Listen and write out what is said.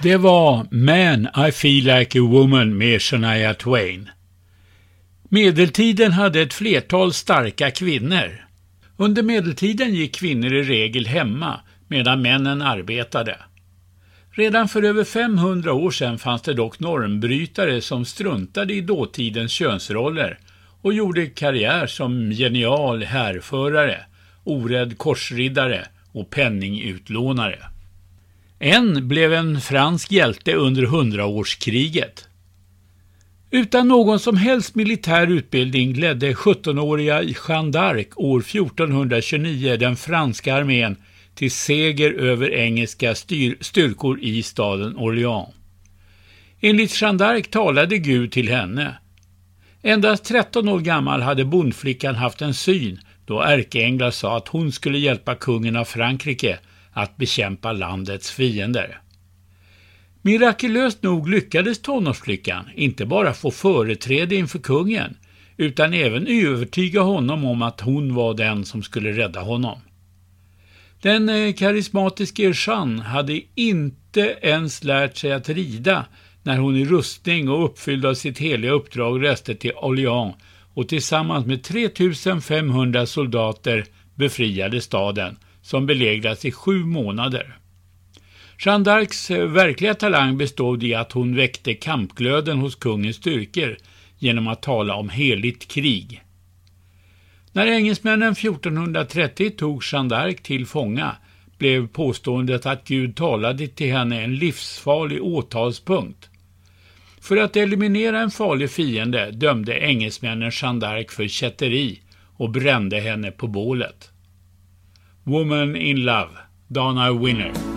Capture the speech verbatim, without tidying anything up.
Det var Man, I Feel Like a Woman med Shania Twain. Medeltiden hade ett flertal starka kvinnor. Under medeltiden gick kvinnor i regel hemma medan männen arbetade. Redan för över femhundra år sedan fanns det dock normbrytare som struntade i dåtidens könsroller och gjorde karriär som genial härförare, orädd korsriddare och penningutlånare. En blev en fransk hjälte under hundraårskriget. Utan någon som helst militär utbildning ledde sjuttonåriga Jeanne d'Arc år fjortonhundratjugonio den franska armén till seger över engelska styr- styrkor i staden Orléans. Enligt Jeanne d'Arc talade Gud till henne. Endast tretton år gammal hade bondflickan haft en syn då ärkeänglar sa att hon skulle hjälpa kungen av Frankrike att bekämpa landets fiender. Mirakulöst nog lyckades tonårsflickan inte bara få företräde inför kungen utan även övertyga honom om att hon var den som skulle rädda honom. Den karismatiska Jeanne hade inte ens lärt sig att rida när hon i rustning och uppfylld av sitt heliga uppdrag reste till Orléans och tillsammans med tre tusen femhundra soldater befriade staden som belägrats i sju månader. Jeanne d'Arcs verkliga talang bestod i att hon väckte kampglöden hos kungens styrkor genom att tala om heligt krig. När engelsmännen fjortonhundratrettio tog Jeanne d'Arc till fånga blev påståendet att Gud talade till henne en livsfarlig åtalspunkt. För att eliminera en farlig fiende dömde engelsmännen Jeanne d'Arc för kätteri och brände henne på bålet. Woman in Love, Donna Winner.